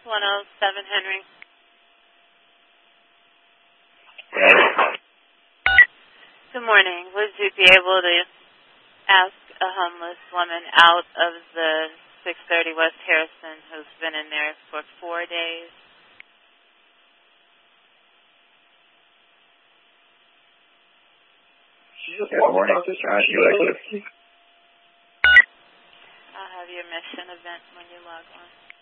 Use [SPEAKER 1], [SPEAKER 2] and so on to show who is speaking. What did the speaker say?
[SPEAKER 1] 107 Henry. Good morning. Would you be able to ask a homeless woman out of the 630 West Harrison who's been in there for 4 days?
[SPEAKER 2] Good morning. I'll
[SPEAKER 1] have your mission event when you log on.